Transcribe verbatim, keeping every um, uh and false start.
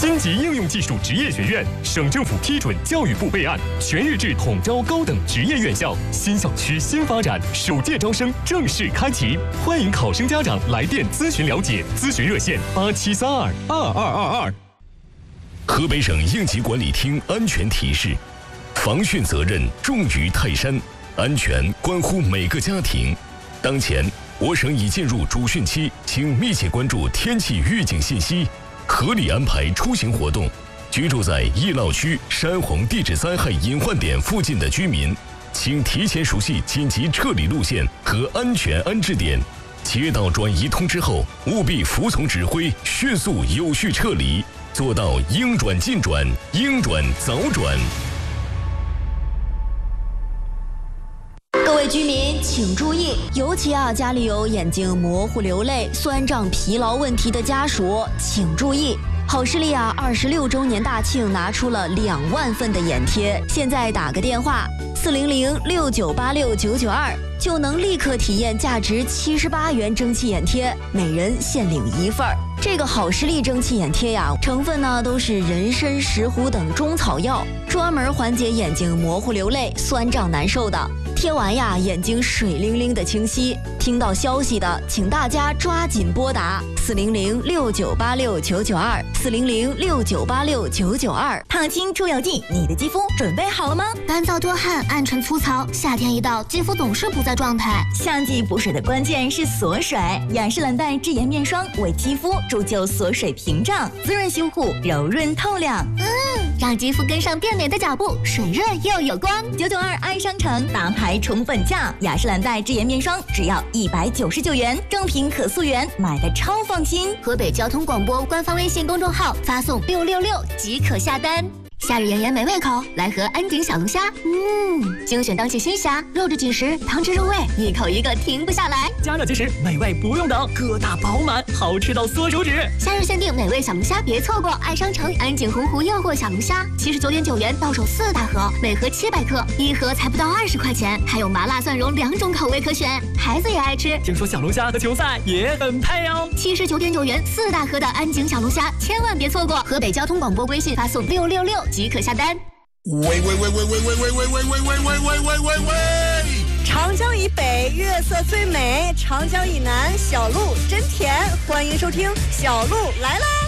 金级应用技术职业学院，省政府批准，教育部备案，全日制统招高等职业院校，新校区新发展，首届招生正式开启，欢迎考生家长来电咨询了解，咨询热线八七三二二二二二。 河北省应急管理厅安全提示：防汛责任重于泰山，安全关乎每个家庭。当前，我省已进入主汛期，请密切关注天气预警信息，合理安排出行活动。居住在易涝区、山洪地质灾害隐患点附近的居民，请提前熟悉紧急撤离路线和安全安置点。接到转移通知后，务必服从指挥，迅速有序撤离，做到应转尽转，应转早转。 各位居民请注意，尤其啊家里有眼睛模糊、流泪、酸胀、疲劳问题的家属，请注意。好视力啊，二十六周年大庆拿出了两万份的眼贴，现在打个电话四零零六九八六九九二，就能立刻体验价值七十八元蒸汽眼贴，每人限领一份儿。这个好视力蒸汽眼贴呀，成分呢都是人参、石斛等中草药，专门缓解眼睛模糊、流泪、酸胀难受的。贴完呀，眼睛水灵灵的清晰。听到消息的，请大家抓紧拨打四零零六九八六九九二，四零零六九八六九九二。 烫青出油剂，你的肌肤准备好了吗？ 干燥多汗、暗沉粗糙，夏天一到，肌肤总是不在状态。 夏季补水的关键是锁水，雅诗兰黛智颜面霜为肌肤铸就锁水屏障，滋润修护，柔润透亮。 嗯，让肌肤跟上变美的脚步，水润又有光。 九九二爱商城大牌宠粉价，雅诗兰黛智颜面霜只要一百九十九元，正品可溯源，买的超放心。 河北交通广播官方微信公众号发送六六六即可下单。夏日炎炎没胃口，来盒安井小龙虾。嗯，精选当季新虾，肉质紧实，汤汁入味，一口一个停不下来。 加热即食，美味不用等，个大饱满，好吃到缩手指。 夏日限定美味小龙虾，别错过！爱商城安井洪湖诱惑小龙虾，七十九点九元到手四大盒，每盒七百克，一盒才不到二十块钱，还有麻辣蒜蓉两种口味可选，孩子也爱吃。 听说小龙虾和球赛也很配哦。 七十九点九元四大盒的安井小龙虾，千万别错过！河北交通广播微信发送六六六。即可下单。 喂喂喂喂喂喂喂喂喂喂喂喂喂喂喂喂！ 长江以北月色最美，长江以南小鹿真甜。欢迎收听《小鹿来啦》。